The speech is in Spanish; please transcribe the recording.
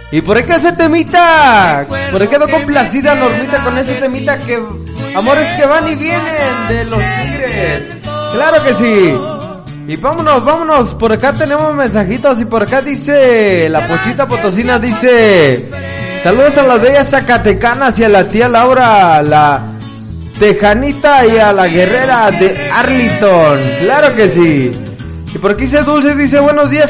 ¿Y por qué ese temita? ¿Por qué quedó complacida Normita con ese temita que... Amores que van y vienen de los Tigres? Claro que sí. Y vámonos, por acá tenemos mensajitos y por acá dice, la Pochita Potosina dice, saludos a las bellas zacatecanas y a la tía Laura, la tejanita y a la guerrera de Arlington. Claro que sí. Y por aquí dice Dulce, dice, buenos días